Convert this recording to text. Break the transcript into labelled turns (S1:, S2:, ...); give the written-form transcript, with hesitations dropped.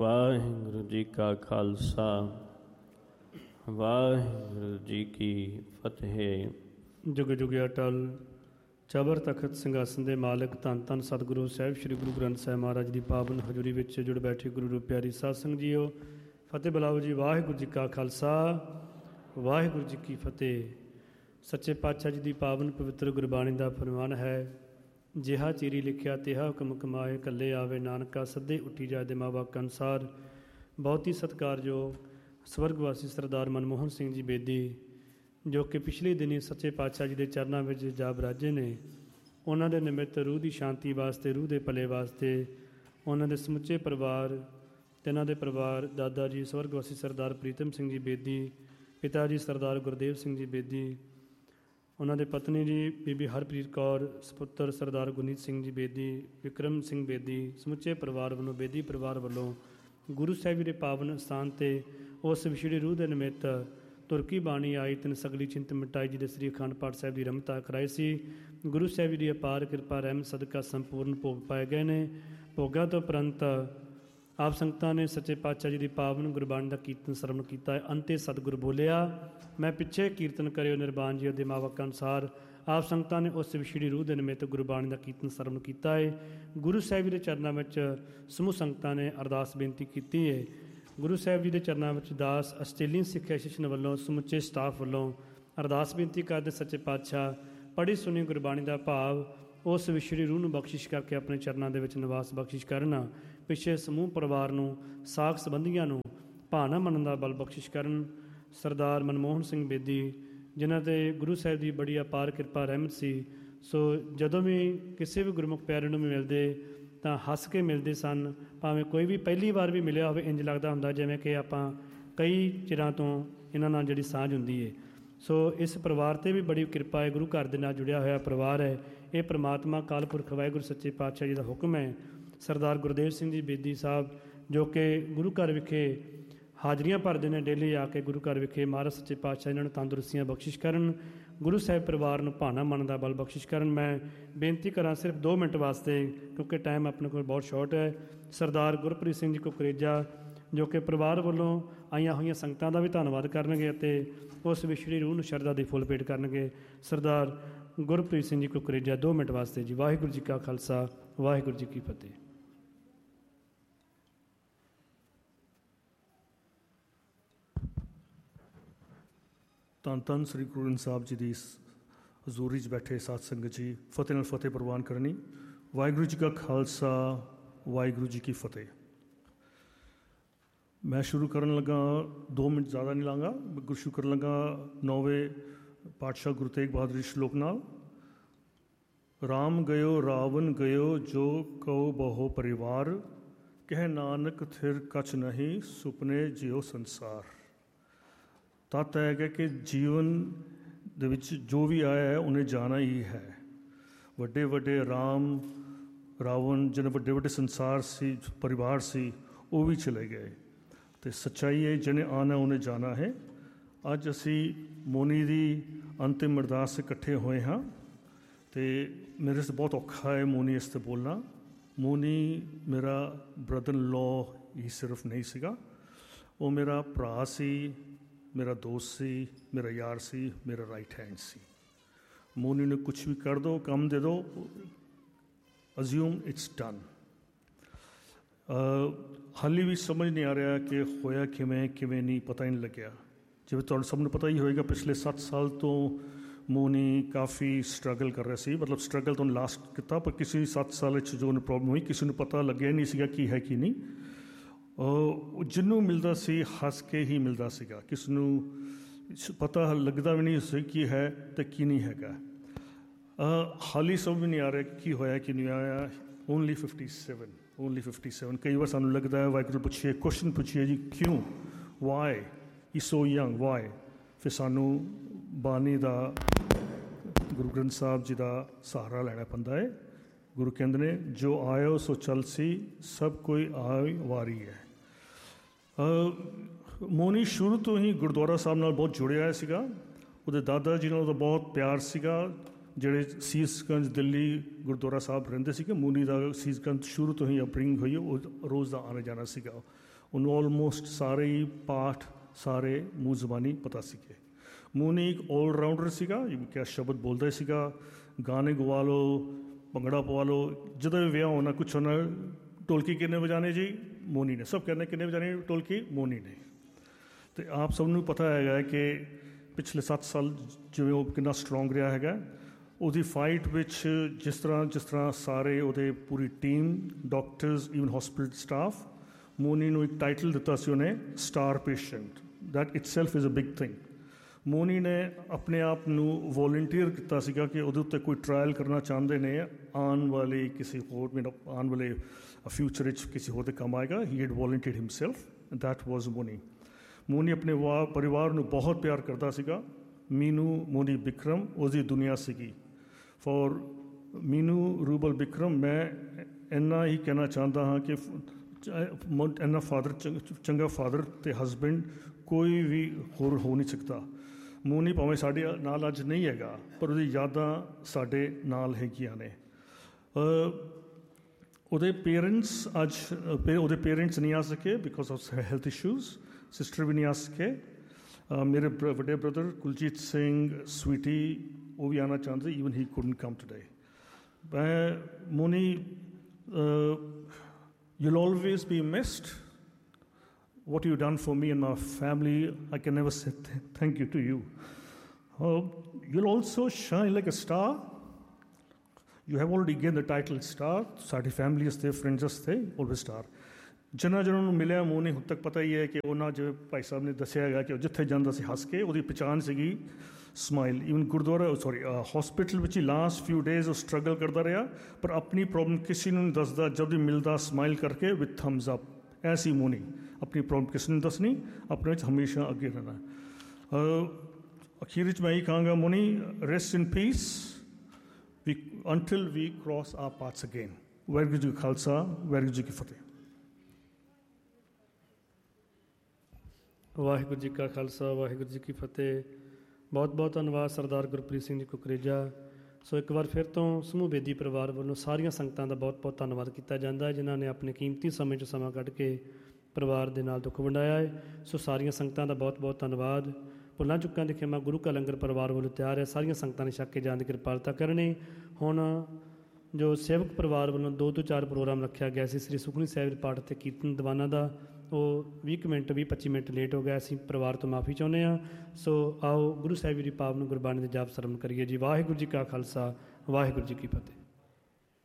S1: ਵਾਹਿਗੁਰੂ ਜੀ ਕਾ ਖਾਲਸਾ ਵਾਹਿਗੁਰੂ ਜੀ ਕੀ ਫਤਿਹ।
S2: ਜੁਗ ਜੁਗ ਅਟਲ ਚਬਰ ਤਖਤ ਸਿੰਘਾਸਨ ਦੇ ਮਾਲਕ ਧੰਨ ਧੰਨ ਸਤਿਗੁਰੂ ਸਾਹਿਬ ਸ੍ਰੀ ਗੁਰੂ ਗ੍ਰੰਥ ਸਾਹਿਬ ਮਹਾਰਾਜ ਦੀ ਪਾਵਨ ਹਜ਼ੂਰੀ ਵਿੱਚ ਜੁੜ ਬੈਠੇ ਗੁਰੂ ਰੂਪ ਪਿਆਰੀ ਸਾਧ ਸੰਗਤ ਜੀਓ, ਫਤਿਹ ਬੁਲਾਓ ਜੀ। ਵਾਹਿਗੁਰੂ ਜੀ ਕਾ ਖਾਲਸਾ ਵਾਹਿਗੁਰੂ ਜੀ ਕੀ ਫਤਿਹ। ਸੱਚੇ ਪਾਤਸ਼ਾਹ ਜੀ ਦੀ ਪਾਵਨ ਪਵਿੱਤਰ ਗੁਰਬਾਣੀ ਦਾ ਫਰਮਾਨ ਹੈ, ਜਿਹਾ ਚੀਰੀ ਲਿਖਿਆ ਤਿਹਾ ਹੁਕਮ ਕਮਾਏ, ਕੱਲੇ ਆਵੇ ਨਾਨਕਾ ਸੱਦੇ ਉੱਠੀ ਜਾਏ ਦੇ ਮਾਂ ਬਾਪ ਅਨੁਸਾਰ। ਬਹੁਤ ਹੀ ਸਤਿਕਾਰਯੋਗ ਸਵਰਗਵਾਸੀ ਸਰਦਾਰ ਮਨਮੋਹਨ ਸਿੰਘ ਜੀ ਬੇਦੀ, ਜੋ ਕਿ ਪਿਛਲੇ ਦਿਨੀ ਸੱਚੇ ਪਾਤਸ਼ਾਹ ਜੀ ਦੇ ਚਰਨਾਂ ਵਿੱਚ ਜਾ ਬਰਾਜੇ ਨੇ, ਉਹਨਾਂ ਦੇ ਨਿਮਿਤ ਰੂਹ ਦੀ ਸ਼ਾਂਤੀ ਵਾਸਤੇ, ਰੂਹ ਦੇ ਭਲੇ ਵਾਸਤੇ ਉਹਨਾਂ ਦੇ ਸਮੁੱਚੇ ਪਰਿਵਾਰ ਅਤੇ ਇਹਨਾਂ ਦੇ ਪਰਿਵਾਰ, ਦਾਦਾ ਜੀ ਸਵਰਗਵਾਸੀ ਸਰਦਾਰ ਪ੍ਰੀਤਮ ਸਿੰਘ ਜੀ ਬੇਦੀ, ਪਿਤਾ ਜੀ ਸਰਦਾਰ ਗੁਰਦੇਵ ਸਿੰਘ ਜੀ ਬੇਦੀ, ਉਹਨਾਂ ਦੇ ਪਤਨੀ ਜੀ ਬੀਬੀ ਹਰਪ੍ਰੀਤ ਕੌਰ, ਸਪੁੱਤਰ ਸਰਦਾਰ ਗੁਰਨੀਤ ਸਿੰਘ ਜੀ ਬੇਦੀ, ਵਿਕਰਮ ਸਿੰਘ ਬੇਦੀ, ਸਮੁੱਚੇ ਪਰਿਵਾਰ ਵੱਲੋਂ, ਬੇਦੀ ਪਰਿਵਾਰ ਵੱਲੋਂ ਗੁਰੂ ਸਾਹਿਬ ਜੀ ਦੇ ਪਾਵਨ ਸਥਾਨ 'ਤੇ ਉਸ ਵਿਛੜੀ ਰੂਹ ਦੇ ਨਿਮਿਤ ਤੁਰਕੀ ਬਾਣੀ ਆਈ, ਤਿੰਨ ਸਗਲੀ ਚਿੰਤ ਮਿਟਾਈ ਜੀ ਦੇ ਸ੍ਰੀ ਅਖੰਡ ਪਾਠ ਸਾਹਿਬ ਦੀ ਰਮਤਾ ਕਰਾਈ ਸੀ। ਗੁਰੂ ਸਾਹਿਬ ਜੀ ਦੀ ਅਪਾਰ ਕਿਰਪਾ ਰਹਿਮਤ ਸਦਕਾ ਸੰਪੂਰਨ ਭੋਗ ਪਾਏ ਗਏ ਨੇ। ਭੋਗਾਂ ਤੋਂ ਉਪਰੰਤ ਆਪ ਸੰਗਤਾਂ ਨੇ ਸੱਚੇ ਪਾਤਸ਼ਾਹ ਜੀ ਦੀ ਪਾਵਨ ਗੁਰਬਾਣੀ ਦਾ ਕੀਰਤਨ ਸਰਵਣ ਕੀਤਾ ਹੈ। ਅੰਤੇ ਸਤਿਗੁਰ ਬੋਲਿਆ, ਮੈਂ ਪਿੱਛੇ ਕੀਰਤਨ ਕਰਿਓ ਨਿਰਬਾਨ ਜੀ ਦੇ ਮਾਵਕ ਅਨੁਸਾਰ। ਆਪ ਸੰਗਤਾਂ ਨੇ ਉਸ ਵਿਛੜੀ ਰੂਹ ਦੇ ਨਿਮਿਤ ਗੁਰਬਾਣੀ ਦਾ ਕੀਰਤਨ ਸਰਵਣ ਕੀਤਾ ਹੈ। ਗੁਰੂ ਸਾਹਿਬ ਜੀ ਦੇ ਚਰਨਾਂ ਵਿੱਚ ਸਮੂਹ ਸੰਗਤਾਂ ਨੇ ਅਰਦਾਸ ਬੇਨਤੀ ਕੀਤੀ ਹੈ। ਗੁਰੂ ਸਾਹਿਬ ਜੀ ਦੇ ਚਰਨਾਂ ਵਿੱਚ ਦਾਸ ਆਸਟ੍ਰੇਲੀਅਨ ਸਿੱਖ ਐਸੋਸੀਏਸ਼ਨ ਵੱਲੋਂ ਸਮੁੱਚੇ ਸਟਾਫ ਵੱਲੋਂ ਅਰਦਾਸ ਬੇਨਤੀ ਕਰਦੇ, ਸੱਚੇ ਪਾਤਸ਼ਾਹ ਪੜ੍ਹੀ ਸੁਣੀ ਗੁਰਬਾਣੀ ਦਾ ਭਾਵ ਉਸ ਵਿਛੜੀ ਰੂਹ ਨੂੰ ਬਖਸ਼ਿਸ਼ ਕਰਕੇ ਆਪਣੇ ਚਰਨਾਂ ਦੇ ਵਿੱਚ ਨਿਵਾਸ ਬਖਸ਼ਿਸ਼ ਕਰਨ। ਪਿੱਛੇ ਸਮੂਹ ਪਰਿਵਾਰ ਨੂੰ, ਸਾਕ ਸੰਬੰਧੀਆਂ ਨੂੰ ਭਾਣਾ ਮੰਨਣ ਦਾ ਬਲ ਬਖਸ਼ਿਸ਼ ਕਰਨ। ਸਰਦਾਰ ਮਨਮੋਹਨ ਸਿੰਘ ਬੇਦੀ, ਜਿਨ੍ਹਾਂ 'ਤੇ ਗੁਰੂ ਸਾਹਿਬ ਦੀ ਬੜੀ ਅਪਾਰ ਕਿਰਪਾ ਰਹਿਮਤ ਸੀ, ਸੋ ਜਦੋਂ ਵੀ ਕਿਸੇ ਵੀ ਗੁਰਮੁਖ ਪਿਆਰੇ ਨੂੰ ਵੀ ਮਿਲਦੇ ਤਾਂ ਹੱਸ ਕੇ ਮਿਲਦੇ ਸਨ। ਭਾਵੇਂ ਕੋਈ ਵੀ ਪਹਿਲੀ ਵਾਰ ਵੀ ਮਿਲਿਆ ਹੋਵੇ, ਇੰਝ ਲੱਗਦਾ ਹੁੰਦਾ ਜਿਵੇਂ ਕਿ ਆਪਾਂ ਕਈ ਚਿਰਾਂ ਤੋਂ ਇਹਨਾਂ ਨਾਲ ਜਿਹੜੀ ਸਾਂਝ ਹੁੰਦੀ ਹੈ। ਸੋ ਇਸ ਪਰਿਵਾਰ 'ਤੇ ਵੀ ਬੜੀ ਕਿਰਪਾ ਹੈ। ਗੁਰੂ ਘਰ ਦੇ ਨਾਲ ਜੁੜਿਆ ਹੋਇਆ ਪਰਿਵਾਰ ਹੈ। ਇਹ ਪ੍ਰਮਾਤਮਾ ਅਕਾਲ ਪੁਰਖ ਵਾਹਿਗੁਰੂ ਸੱਚੇ ਪਾਤਸ਼ਾਹ ਜੀ ਦਾ ਹੁਕਮ ਹੈ। ਸਰਦਾਰ ਗੁਰਦੇਵ ਸਿੰਘ ਜੀ ਬੇਦੀ ਸਾਹਿਬ, ਜੋ ਕਿ ਗੁਰੂ ਘਰ ਵਿਖੇ ਹਾਜ਼ਰੀਆਂ ਭਰਦੇ ਨੇ ਡੇਲੀ ਆ ਕੇ ਗੁਰੂ ਘਰ ਵਿਖੇ, ਮਹਾਰਾਜ ਸੱਚੇ ਪਾਤਸ਼ਾਹ ਇਹਨਾਂ ਨੂੰ ਤੰਦਰੁਸਤੀਆਂ ਬਖਸ਼ਿਸ਼ ਕਰਨ, ਗੁਰੂ ਸਾਹਿਬ ਪਰਿਵਾਰ ਨੂੰ ਭਾਣਾ ਮੰਨਣ ਦਾ ਬਲ ਬਖਸ਼ਿਸ਼ ਕਰਨ। ਮੈਂ ਬੇਨਤੀ ਕਰਾਂ ਸਿਰਫ 2 ਮਿੰਟ ਵਾਸਤੇ, ਕਿਉਂਕਿ ਟਾਈਮ ਆਪਣੇ ਕੋਲ ਬਹੁਤ ਸ਼ਾਰਟ ਹੈ। ਸਰਦਾਰ ਗੁਰਪ੍ਰੀਤ ਸਿੰਘ ਜੀ ਕੁਕਰੇਜਾ, ਜੋ ਕਿ ਪਰਿਵਾਰ ਵੱਲੋਂ ਆਈਆਂ ਹੋਈਆਂ ਸੰਗਤਾਂ ਦਾ ਵੀ ਧੰਨਵਾਦ ਕਰਨਗੇ ਅਤੇ ਉਸ ਵਿਛੜੀ ਰੂਹ ਨੂੰ ਸ਼ਰਧਾ ਦੀ ਫੁੱਲ ਭੇਟ ਕਰਨਗੇ। ਸਰਦਾਰ ਗੁਰਪ੍ਰੀਤ ਸਿੰਘ ਜੀ ਕੁਕਰੇਜਾ 2 ਮਿੰਟ ਵਾਸਤੇ ਜੀ। ਵਾਹਿਗੁਰੂ ਜੀ ਕਾ ਖਾਲਸਾ ਵਾਹਿਗੁਰੂ ਜੀ ਕੀ ਫਤਿਹ।
S3: ਧੰਨ ਧੰਨ ਸ੍ਰੀ ਗੁਰੂ ਗ੍ਰੰਥ ਸਾਹਿਬ ਜੀ ਦੀ ਹਜ਼ੂਰੀ 'ਚ ਬੈਠੇ ਸਾਧ ਸੰਗਤ ਜੀ, ਫਤਿਹ ਨਾਲ ਫਤਿਹ ਪ੍ਰਵਾਨ ਕਰਨੀ। ਵਾਹਿਗੁਰੂ ਜੀ ਕਾ ਖਾਲਸਾ ਵਾਹਿਗੁਰੂ ਜੀ ਕੀ ਫਤਿਹ। ਮੈਂ ਸ਼ੁਰੂ ਕਰਨ ਲੱਗਾ, 2 ਮਿੰਟ ਜ਼ਿਆਦਾ ਨਹੀਂ ਲਾਂਗਾ। ਸ਼ੁਰੂ ਕਰਨ ਲੱਗਾ 9ਵੇਂ ਪਾਤਸ਼ਾਹ ਗੁਰੂ ਤੇਗ ਬਹਾਦਰ ਜੀ ਸ਼ਲੋਕ ਨਾਲ। ਰਾਮ ਗਇਓ ਰਾਵਨ ਗਇਓ ਜੋ ਕਉ ਬਹੁ ਪਰਿਵਾਰ, ਕਹਿ ਨਾਨਕ ਥਿਰ ਕਛ ਨਹੀਂ ਸੁਪਨੇ ਜਿਉ ਸੰਸਾਰ। ਤੱਤ ਹੈਗਾ ਕਿ ਜੀਵਨ ਦੇ ਵਿੱਚ ਜੋ ਵੀ ਆਇਆ ਹੈ ਉਹਨੇ ਜਾਣਾ ਹੀ ਹੈ। ਵੱਡੇ ਵੱਡੇ ਰਾਮ ਰਾਵਣ, ਜਿਹਨੇ ਵੱਡੇ ਵੱਡੇ ਸੰਸਾਰ ਸੀ, ਪਰਿਵਾਰ ਸੀ, ਉਹ ਵੀ ਚਲੇ ਗਏ ਅਤੇ ਸੱਚਾਈ ਹੈ ਜਿਹਨੇ ਆਉਣਾ ਉਹਨੇ ਜਾਣਾ ਹੈ। ਅੱਜ ਅਸੀਂ ਮੋਨੀ ਦੀ ਅੰਤਿਮ ਅਰਦਾਸ ਇਕੱਠੇ ਹੋਏ ਹਾਂ ਅਤੇ ਮੇਰੇ ਵਾਸਤੇ ਬਹੁਤ ਔਖਾ ਹੈ ਮੋਨੀ ਇਸ 'ਤੇ ਬੋਲਣਾ। ਮੋਨੀ ਮੇਰਾ ਬ੍ਰਦਰ ਇਨ ਲਾਅ ਹੀ ਸਿਰਫ ਨਹੀਂ ਸੀਗਾ, ਉਹ ਮੇਰਾ ਭਰਾ ਸੀ, ਮੇਰਾ ਦੋਸਤ ਸੀ, ਮੇਰਾ ਯਾਰ ਸੀ, ਮੇਰਾ ਰਾਈਟ ਹੈਂਡ ਸੀ। ਮੋਨੀ ਨੂੰ ਕੁਛ ਵੀ ਕਰ ਦਿਓ, ਕੰਮ ਦੇ ਦਿਓ, ਅਜ਼ਿਊਮ ਇਟਸ ਡਨ। ਹਾਲੇ ਵੀ ਸਮਝ ਨਹੀਂ ਆ ਰਿਹਾ ਕਿ ਹੋਇਆ ਕਿਵੇਂ ਨਹੀਂ, ਪਤਾ ਹੀ ਨਹੀਂ ਲੱਗਿਆ। ਜਿਵੇਂ ਤੁਹਾਨੂੰ ਸਭ ਨੂੰ ਪਤਾ ਹੀ ਹੋਏਗਾ, ਪਿਛਲੇ 7 ਸਾਲ ਤੋਂ ਮੋਨੀ ਕਾਫੀ ਸਟਰਗਲ ਕਰ ਰਿਹਾ ਸੀ। ਮਤਲਬ ਸਟਰਗਲ ਤੋਂ ਲਾਸਟ ਕੀਤਾ, ਪਰ ਕਿਸੇ 7 ਸਾਲ ਵਿੱਚ ਜੋ ਉਹਨੂੰ ਪ੍ਰੋਬਲਮ ਹੋਈ, ਕਿਸੇ ਨੂੰ ਪਤਾ ਲੱਗਿਆ ਨਹੀਂ ਸੀਗਾ ਕੀ ਹੈ ਕੀ ਨਹੀਂ। ਜਿਹਨੂੰ ਮਿਲਦਾ ਸੀ ਹੱਸ ਕੇ ਹੀ ਮਿਲਦਾ ਸੀਗਾ, ਕਿਸ ਨੂੰ ਪਤਾ ਲੱਗਦਾ ਵੀ ਨਹੀਂ ਸੀ ਕੀ ਹੈ ਅਤੇ ਕੀ ਨਹੀਂ ਹੈਗਾ। ਹਾਲੀ ਸਮਝ ਵੀ ਨਹੀਂ ਆ ਰਿਹਾ ਕੀ ਹੋਇਆ ਕੀ ਨਹੀਂ ਆਇਆ। ਓਨਲੀ 57। ਕਈ ਵਾਰ ਸਾਨੂੰ ਲੱਗਦਾ ਹੈ ਵਾਹਿਗੁਰੂ ਪੁੱਛੀਏ, ਕੁਐਸਚਨ ਪੁੱਛੀਏ ਜੀ, ਕਿਉਂ, ਵਾਈ ਹੀ ਸੋ ਯੰਗ, ਵਾਈ। ਫਿਰ ਸਾਨੂੰ ਬਾਣੀ ਦਾ, ਗੁਰੂ ਗ੍ਰੰਥ ਸਾਹਿਬ ਜੀ ਦਾ ਸਹਾਰਾ ਲੈਣਾ ਪੈਂਦਾ ਹੈ। ਗੁਰੂ ਕਹਿੰਦੇ ਨੇ, ਜੋ ਆਇਓ ਸੋ ਚਲ ਸੀ, ਸਭ ਕੋਈ ਆਈ ਵਾਰੀ ਹੈ। ਮੋਨੀ ਸ਼ੁਰੂ ਤੋਂ ਹੀ ਗੁਰਦੁਆਰਾ ਸਾਹਿਬ ਨਾਲ ਬਹੁਤ ਜੁੜਿਆ ਹੋਇਆ ਸੀਗਾ। ਉਹਦੇ ਦਾਦਾ ਜੀ ਨਾਲ ਉਹਦਾ ਬਹੁਤ ਪਿਆਰ ਸੀਗਾ। ਜਿਹੜੇ ਸੀਸਗੰਜ ਦਿੱਲੀ ਗੁਰਦੁਆਰਾ ਸਾਹਿਬ ਰਹਿੰਦੇ ਸੀਗੇ, ਮੂਨੀ ਦਾ ਸੀਸਗੰਜ ਸ਼ੁਰੂ ਤੋਂ ਹੀ ਅਪਬ੍ਰਿੰਗ ਹੋਈ, ਉਹ ਰੋਜ਼ ਦਾ ਆਉਣਾ ਜਾਣਾ ਸੀਗਾ। ਉਹਨੂੰ ਆਲਮੋਸਟ ਸਾਰੇ ਹੀ ਪਾਠ, ਸਾਰੇ ਮੂੰਹ ਜ਼ਬਾਨੀ ਪਤਾ ਸੀਗੇ। ਮੂਨੀ ਇੱਕ ਆਲ ਰਾਊਂਡਰ ਸੀਗਾ, ਕਿਆ ਸ਼ਬਦ ਬੋਲਦਾ ਸੀਗਾ, ਗਾਣੇ ਗਵਾ ਲਓ, ਭੰਗੜਾ ਪਵਾ ਲਓ, ਜਦੋਂ ਵੀ ਵਿਆਹ ਹੋਣਾ ਕੁਛ ਹੋਣਾ, ਢੋਲਕੀ ਕਿੰਨੇ ਵਜਾਣੇ ਜੀ, ਮੋਨੀ ਨੇ। ਸਭ ਕਹਿੰਦੇ ਕਿੰਨੇ ਵਜਾਣੇ ਢੋਲਕੀ, ਮੋਨੀ ਨੇ। ਅਤੇ ਆਪ ਸਭ ਨੂੰ ਪਤਾ ਹੈਗਾ ਕਿ ਪਿਛਲੇ 7 ਸਾਲ ਜਿਵੇਂ ਉਹ ਕਿੰਨਾ ਸਟਰੋਂਗ ਰਿਹਾ ਹੈਗਾ। ਉਹਦੀ ਫਾਈਟ ਵਿੱਚ ਜਿਸ ਤਰ੍ਹਾਂ ਸਾਰੇ ਉਹਦੇ ਪੂਰੀ team, doctors, even hospital staff, Moni ਨੂੰ ਇੱਕ ਟਾਈਟਲ ਦਿੱਤਾ ਸੀ ਉਹਨੇ, star patient. That itself is a big thing. Moni ਨੇ ਆਪਣੇ ਆਪ ਨੂੰ ਵੋਲੰਟੀਅਰ ਕੀਤਾ ਸੀਗਾ ਕਿ ਉਹਦੇ ਉੱਤੇ ਕੋਈ ਟਰਾਇਲ ਕਰਨਾ ਚਾਹੁੰਦੇ ਨੇ, ਆਉਣ ਵਾਲੇ ਕਿਸੇ ਹੋਰ ਆਉਣ ਵਾਲੇ ਫਿਊਚਰ ਵਿੱਚ ਕਿਸੇ ਹੋਰ 'ਤੇ ਕੰਮ ਆਏਗਾ। ਹੀ ਹੈਡ ਵੋਲੰਟੀਅਰਡ ਹਿਮਸੈਲਫ, ਦੈਟ ਵਾਜ਼ ਮੋਨੀ। ਮੋਨੀ ਆਪਣੇ ਪਰਿਵਾਰ ਨੂੰ ਬਹੁਤ ਪਿਆਰ ਕਰਦਾ ਸੀਗਾ। ਮੀਨੂ ਮੋਨੀ ਬਿਕਰਮ ਉਹਦੀ ਦੁਨੀਆ ਸੀਗੀ। ਫॉर ਮੀਨੂ ਰੂਬਲ ਬਿਕਰਮ ਮੈਂ ਇੰਨਾ ਹੀ ਕਹਿਣਾ ਚਾਹੁੰਦਾ ਹਾਂ ਕਿ ਇੰਨਾ ਚੰਗਾ ਫਾਦਰ ਅਤੇ ਹਸਬੈਂਡ ਕੋਈ ਵੀ ਹੋਰ ਹੋ ਨਹੀਂ ਸਕਦਾ। ਮੋਨੀ ਭਾਵੇਂ ਸਾਡੇ ਨਾਲ ਅੱਜ ਨਹੀਂ ਹੈਗਾ, ਪਰ ਉਹਦੀ ਯਾਦਾਂ ਸਾਡੇ ਨਾਲ ਹੈਗੀਆਂ ਨੇ। ਉਹਦੇ ਪੇਰੈਂਟਸ ਨਹੀਂ ਆ ਸਕੇ because of health issues. Sister ਵੀ ਨਹੀਂ ਆ ਸਕੇ। ਮੇਰੇ ਵੱਡੇ ਬ੍ਰਦਰ ਕੁਲਜੀਤ ਸਿੰਘ ਸਵੀਟੀ ਉਹ ਵੀ ਆਉਣਾ ਚਾਹੁੰਦੇ, even he couldn't come today. Moni, you'll always be missed. What you've done for me and my family, I can never say thank you to you. You'll also shine like a star. You have already gained the title star. ਸਾਡੀ family ਵਾਸਤੇ, friends ਵਾਸਤੇ always star. ਜਿਹਨਾਂ ਨੂੰ ਮਿਲਿਆ ਮੋਨੀ ਹੁਣ ਤੱਕ ਪਤਾ ਹੀ ਹੈ ਕਿ ਉਹਨਾਂ, ਜਿਵੇਂ ਭਾਈ ਸਾਹਿਬ ਨੇ ਦੱਸਿਆ ਹੈਗਾ ਕਿ ਉਹ ਜਿੱਥੇ ਜਾਂਦਾ ਸੀ ਹੱਸ ਕੇ, ਉਹਦੀ ਪਛਾਣ ਸੀਗੀ ਸਮਾਈਲ। ਈਵਨ ਹੌਸਪੀਟਲ ਵਿੱਚ ਹੀ ਲਾਸਟ ਫਿਊ ਡੇਜ਼ ਉਹ ਸਟਰਗਲ ਕਰਦਾ ਰਿਹਾ, ਪਰ ਆਪਣੀ ਪ੍ਰੋਬਲਮ ਕਿਸੇ ਨੂੰ ਨਹੀਂ ਦੱਸਦਾ। ਜਦ ਵੀ ਮਿਲਦਾ ਸਮਾਈਲ ਕਰਕੇ ਵਿਥ ਥੰਬਸ ਅਪ। ਐਸੀ ਮੋਨੀ, ਆਪਣੀ ਪ੍ਰੋਬਲਮ ਕਿਸੇ ਨੂੰ ਦੱਸਣੀ, ਆਪਣੇ ਵਿੱਚ ਹਮੇਸ਼ਾ ਅੱਗੇ ਰਹਿਣਾ। ਅਖੀਰ ਵਿੱਚ ਮੈਂ ਇਹ ਕਹਾਂਗਾ, Moni rest in piece until we cross our paths again. Waheguru ji ਕਾ ਖਾਲਸਾ, ਵਾਹਿਗੁਰੂ ਜੀ ਕੀ ਫਤਿਹ।
S2: ਵਾਹਿਗੁਰੂ ਜੀ ਕਾ ਖਾਲਸਾ, ਵਾਹਿਗੁਰੂ ਜੀ ਕੀ ਫਤਿਹ। ਬਹੁਤ ਬਹੁਤ ਧੰਨਵਾਦ ਸਰਦਾਰ ਗੁਰਪ੍ਰੀਤ ਸਿੰਘ ਜੀ ਕੁਕਰੇਜਾ। ਸੋ ਇੱਕ ਵਾਰ ਫਿਰ ਤੋਂ ਸਮੂਹ ਬੇਦੀ ਪਰਿਵਾਰ ਵੱਲੋਂ ਸਾਰੀਆਂ ਸੰਗਤਾਂ ਦਾ ਬਹੁਤ ਬਹੁਤ ਧੰਨਵਾਦ ਕੀਤਾ ਜਾਂਦਾ ਹੈ, ਜਿਨ੍ਹਾਂ ਨੇ ਆਪਣੇ ਕੀਮਤੀ ਸਮੇਂ 'ਚ ਸਮਾਂ ਕੱਢ ਕੇ ਪਰਿਵਾਰ ਦੇ ਨਾਲ ਦੁੱਖ ਵੰਡਾਇਆ ਹੈ। ਸੋ ਸਾਰੀਆਂ ਸੰਗਤਾਂ ਦਾ ਬਹੁਤ ਬਹੁਤ ਧੰਨਵਾਦ। ਭੁੱਲਾਂ ਚੁੱਕਾਂ ਦੀ ਖਿਮਾ ਗੁਰੂ ਕਾ ਲੰਗਰ ਪਰਿਵਾਰ ਵੱਲੋਂ ਤਿਆਰ ਹੈ। ਸਾਰੀਆਂ ਸੰਗਤਾਂ ਨੇ ਛਕ ਕੇ ਜਾਣ ਦੀ ਕਿਰਪਾਲਤਾ ਕਰਨੀ। ਹੁਣ ਜੋ ਸੇਵਕ ਪਰਿਵਾਰ ਵੱਲੋਂ 2 ਤੋਂ 4 ਪ੍ਰੋਗਰਾਮ ਰੱਖਿਆ ਗਿਆ ਸੀ ਸ੍ਰੀ ਸੁਖਮਨੀ ਸਾਹਿਬ ਦੇ ਪਾਠ ਅਤੇ ਕੀਰਤਨ ਦੀਵਾਨਾਂ ਦਾ, ਉਹ 20-25 ਮਿੰਟ ਲੇਟ ਹੋ ਗਿਆ। ਅਸੀਂ ਪਰਿਵਾਰ ਤੋਂ ਮਾਫੀ ਚਾਹੁੰਦੇ ਹਾਂ। ਸੋ ਆਓ ਗੁਰੂ ਸਾਹਿਬ ਜੀ ਦੀ ਪਾਵਨ ਗੁਰਬਾਣੀ ਦੇ ਜਾਪ ਸਰਵਣ ਕਰੀਏ ਜੀ। ਵਾਹਿਗੁਰੂ ਜੀ ਕਾ ਖਾਲਸਾ, ਵਾਹਿਗੁਰੂ ਜੀ ਕੀ ਫਤਿਹ।